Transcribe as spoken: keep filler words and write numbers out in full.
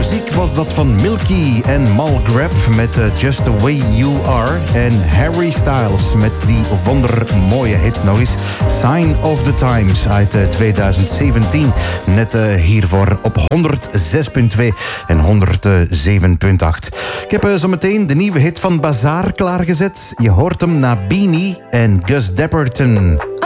muziek was dat van Milky en Mal Grab met uh, Just the Way You Are. En Harry Styles met die wondermooie hit nog eens. Sign of the Times uit uh, tweeduizend zeventien. Net uh, hiervoor op honderdzes komma twee en honderdzeven komma acht. Ik heb uh, zometeen de nieuwe hit van Bazaar klaargezet. Je hoort hem na Beanie en Gus Dapperton.